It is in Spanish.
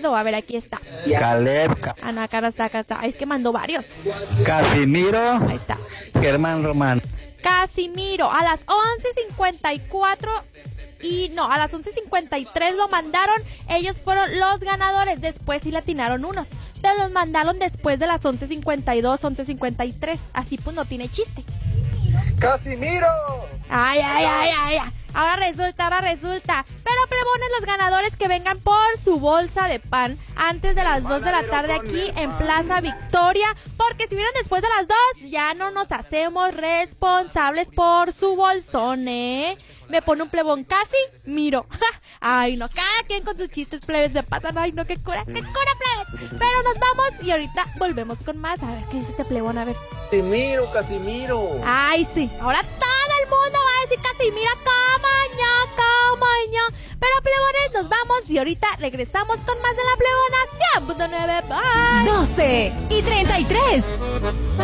acuerdo. A ver, aquí está. Caleb, Ah, no, acá no está, acá está. Es que mandó varios. Casimiro, Ahí está. Germán Román. Casimiro, a las 11:54 y no, a las 11:53 lo mandaron. Ellos fueron los ganadores. Después sí le atinaron unos, pero los mandaron después de las 11:52, 11:53. Así pues no tiene chiste. ¡Casimiro! Ay. Ahora resulta. Pero plebones, los ganadores que vengan por su bolsa de pan antes de las 2 de la tarde aquí en Plaza Victoria. Porque si vienen después de las 2, ya no nos hacemos responsables por su bolsón, ¿eh? Me pone un plebón casi, miro. Ay, no, cada quien con sus chistes, plebes, me pasan. Ay, no, qué cura, plebes. Pero nos vamos y ahorita volvemos con más. A ver, ¿qué dice este plebón? A ver. Casimiro. Ay, sí, ahora todo el mundo va a decir Casimiro, camaño. Pero plebones, nos vamos y ahorita regresamos con más de la plebona 100.9. Bye. 12:33.